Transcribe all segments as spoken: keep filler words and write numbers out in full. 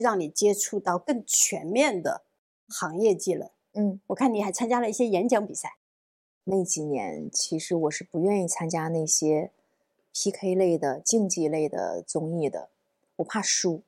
让你接触到更全面的行业技能。 嗯， 我看你还参加了一些演讲比赛。 那几年其实我是不愿意参加那些 P K 类的竞技类的综艺的，我怕输。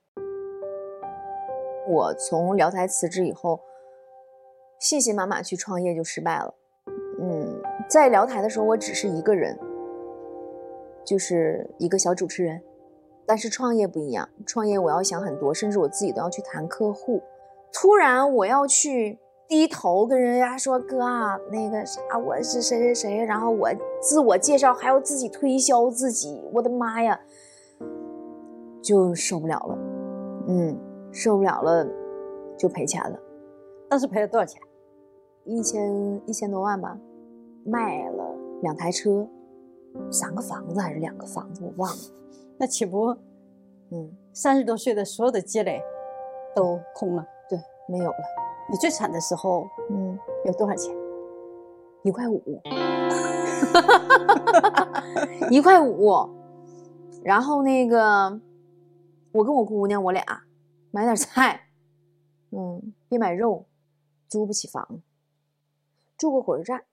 我从辽台辞职以后，信心满满去创业就失败了。嗯，在辽台的时候我只是一个人，就是一个小主持人。但是创业不一样，创业我要想很多，甚至我自己都要去谈客户。突然我要去低头跟人家说，哥啊，那个啥，我是谁谁谁，然后我自我介绍还要自己推销自己，我的妈呀，就受不了了。嗯，受不了了就赔钱了。 当时赔了多少钱？ 一千一千多万吧，卖了两台车，三个房子还是两个房子，我忘了。 那岂不， 嗯， 三十多岁的所有的积累都空了？ 对，没有了。 你最惨的时候， 嗯， 有多少钱？ 一块五，一块五。然后那个，我跟我姑娘，我俩买点菜，嗯，别买肉，租不起房，住过火车站。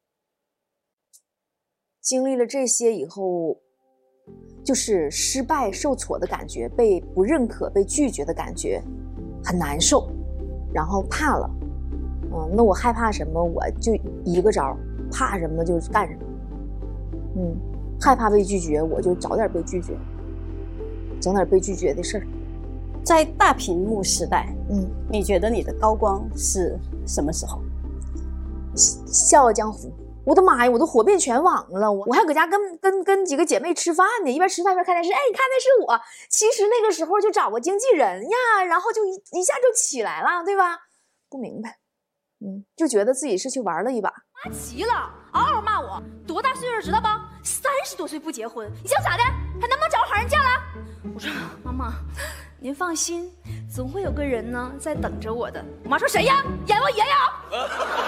经历了这些以后，就是失败受挫的感觉，被不认可被拒绝的感觉很难受，然后怕了。嗯，那我害怕什么我就一个招，怕什么就干什么。嗯，害怕被拒绝我就找点被拒绝，整点被拒绝的事儿。 在大屏幕时代， 嗯， 你觉得你的高光是什么时候？ 笑傲江湖。我的妈呀，我都火遍全网了，我我还搁家跟跟跟几个姐妹吃饭呢，一边吃饭一边看电视。哎，你看那是我，其实那个时候就找过经纪人呀，然后就一一下就起来了，对吧？不明白，嗯，就觉得自己是去玩了一把。 妈急了，嗷嗷骂我，多大岁数知道吧？三十多岁不结婚，你想咋的？还能不能找个好人嫁了？我说妈妈，您放心，总会有个人呢在等着我的。我妈说谁呀？演我爷呀！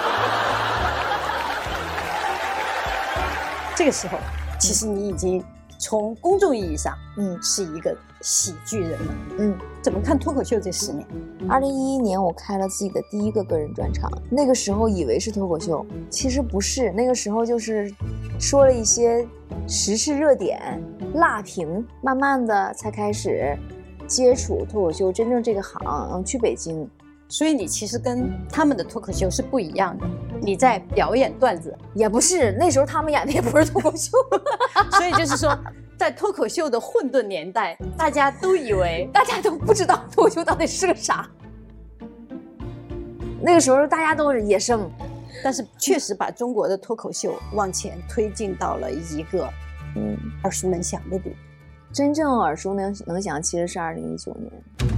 这个时候，其实你已经从公众意义上， 嗯， 是一个喜剧人了。 嗯， 怎么看脱口秀这十年？ 二零一一年我开了自己的第一个个人专场，那个时候以为是脱口秀，其实不是，那个时候就是说了一些时事热点，辣评，慢慢的才开始接触脱口秀真正这个行，去北京。 所以你其实跟他们的脱口秀是不一样的，你在表演段子， 也不是，那时候他们演的也不是脱口秀， 所以就是说，在脱口秀的混沌年代，大家都以为， 大家都不知道脱口秀到底是个啥。那个时候大家都是野生， 但是确实把中国的脱口秀往前推进到了一个嗯耳熟能详的地步。 真正耳熟能能详其实是二零一九年。